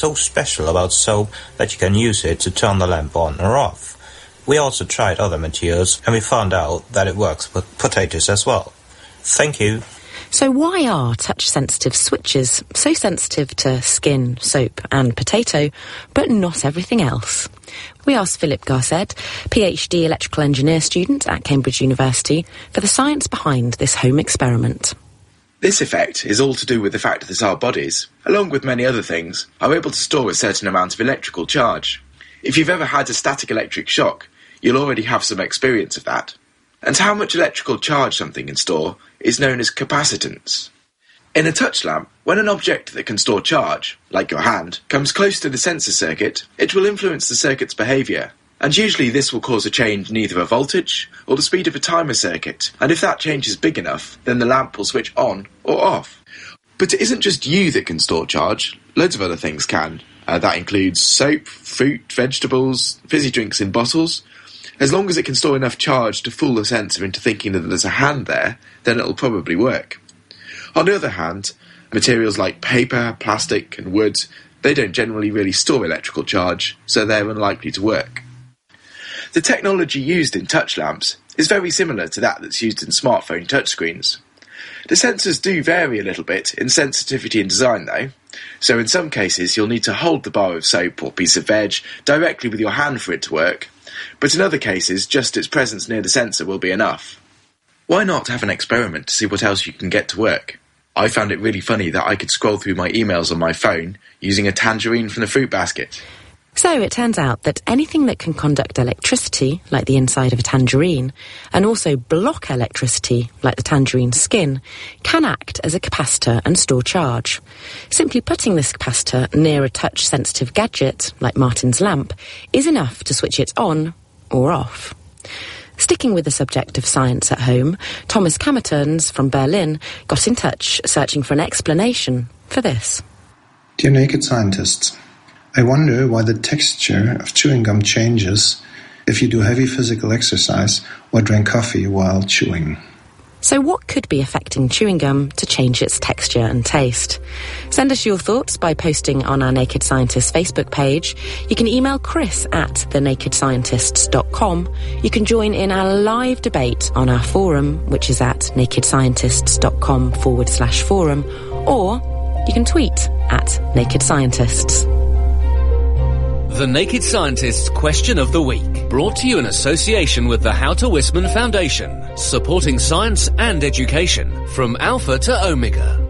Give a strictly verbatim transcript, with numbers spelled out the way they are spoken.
so special about soap that you can use it to turn the lamp on or off. We also tried other materials and we found out that it works with potatoes as well. Thank you. So why are touch-sensitive switches so sensitive to skin, soap and potato, but not everything else? We asked Philip Garced, PhD electrical engineer student at Cambridge University, for the science behind this home experiment. This effect is all to do with the fact that our bodies, along with many other things, are able to store a certain amount of electrical charge. If you've ever had a static electric shock, you'll already have some experience of that. And how much electrical charge something can store is known as capacitance. In a touch lamp, when an object that can store charge, like your hand, comes close to the sensor circuit, it will influence the circuit's behaviour, and usually this will cause a change in either a voltage or the speed of a timer circuit, and if that change is big enough, then the lamp will switch on or off. But it isn't just you that can store charge, loads of other things can. Uh, that includes soap, fruit, vegetables, fizzy drinks in bottles. As long as it can store enough charge to fool the sensor into thinking that there's a hand there, then it'll probably work. On the other hand, materials like paper, plastic and wood, they don't generally really store electrical charge, so they're unlikely to work. The technology used in touch lamps is very similar to that that's used in smartphone touchscreens. The sensors do vary a little bit in sensitivity and design though, so in some cases you'll need to hold the bar of soap or piece of veg directly with your hand for it to work, but in other cases just its presence near the sensor will be enough. Why not have an experiment to see what else you can get to work? I found it really funny that I could scroll through my emails on my phone using a tangerine from the fruit basket. So it turns out that anything that can conduct electricity, like the inside of a tangerine, and also block electricity, like the tangerine's skin, can act as a capacitor and store charge. Simply putting this capacitor near a touch-sensitive gadget, like Martin's lamp, is enough to switch it on or off. Sticking with the subject of science at home, Thomas Kammerturns from Berlin got in touch searching for an explanation for this. Dear Naked Scientists, I wonder why the texture of chewing gum changes if you do heavy physical exercise or drink coffee while chewing. So what could be affecting chewing gum to change its texture and taste? Send us your thoughts by posting on our Naked Scientists Facebook page. You can email Chris at the naked scientists dot com. You can join in our live debate on our forum, which is at nakedscientists.com forward slash forum, or you can tweet at Naked Scientists. The Naked Scientists Question of the Week, brought to you in association with the Houter Wisman Foundation, supporting science and education from Alpha to Omega.